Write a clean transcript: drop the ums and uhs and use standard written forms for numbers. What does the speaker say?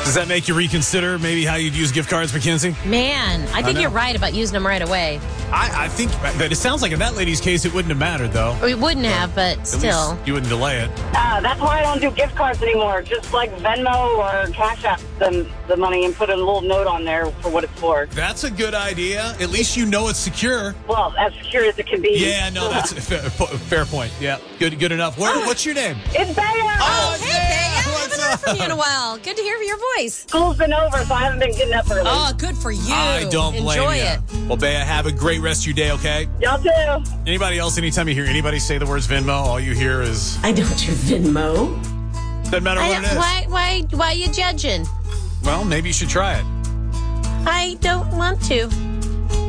Does that make you reconsider maybe how you'd use gift cards, Mackenzie? Man, I think you're right about using them right away. I think that it sounds like in that lady's case, it wouldn't have mattered, though. We wouldn't have, but At still. least you wouldn't delay it. That's why I don't do gift cards anymore. Just like Venmo or Cash App the money and put a little note on there for what it's for. That's a good idea. At least you know it's secure. Well, as secure as it can be. Yeah, no, that's a fair point. Yeah, good enough. What's your name? It's Bea! Oh, Hey, Bea, I what's haven't heard from up? you in a while. Good to hear your voice. School's been over, so I haven't been getting up early. Oh, good for you. I don't blame Enjoy you. it. Well, Bea, have a great rest of your day, okay? Y'all too. Anybody else, anytime you hear anybody say the words Venmo, all you hear is... I don't do Venmo. Doesn't matter what it is. Why are you judging? Well, maybe you should try it. I don't want to.